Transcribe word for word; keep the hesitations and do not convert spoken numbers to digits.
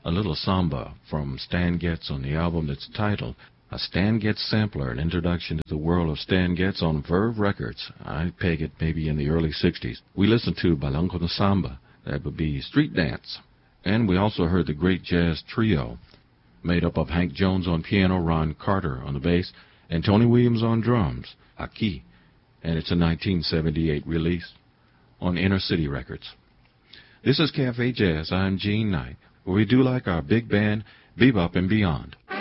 a little samba from Stan Getz on the album that's titled A Stan Getz Sampler, an introduction to the world of Stan Getz on Verve Records. I peg it maybe in the early sixties. We listened to Balanco de Samba. That would be Street Dance. And we also heard the great jazz trio made up of Hank Jones on piano, Ron Carter on the bass, and Tony Williams on drums, Aki. And it's a nineteen seventy-eight release on Inner City Records. This is Cafe Jazz. I'm Gene Knight, where we do like our big band, bebop and beyond.